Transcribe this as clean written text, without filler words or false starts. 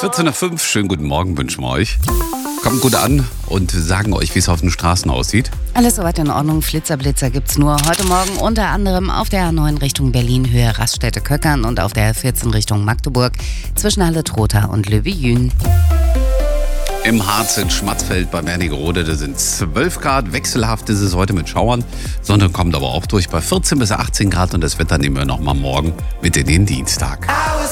14 nach 5, schönen guten Morgen wünschen wir euch. Kommt gut an und sagen euch, wie es auf den Straßen aussieht. Alles soweit in Ordnung. Flitzer gibt's nur heute Morgen unter anderem auf der A9 Richtung Berlin, Höhe Raststätte-Köckern und auf der A14 Richtung Magdeburg zwischen Halle-Trotha und Löwy-Jühn. Im Harz in Schmatzfeld bei Wernigerode, da sind 12 Grad. Wechselhaft ist es heute mit Schauern. Sonne kommt aber auch durch bei 14 bis 18 Grad und das Wetter nehmen wir nochmal morgen mit in den Dienstag.